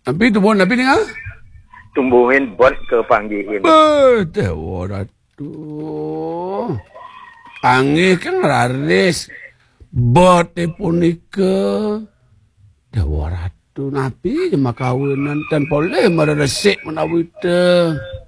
Nabi tu pun Nabi dengar. Tumbuhin bot ke panggihin. Dewa ratu. Angin kan raris. Bote punika. Dewa ratu Nabi je makawinan. Dan boleh meresik menawi te.